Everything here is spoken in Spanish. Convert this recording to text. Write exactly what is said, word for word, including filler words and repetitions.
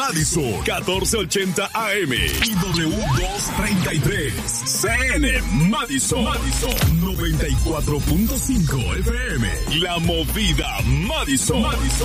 Madison, catorce ochenta A M y W doscientos treinta y tres. C N Madison, Madison, noventa y cuatro punto cinco F M. La Movida Madison. Madison.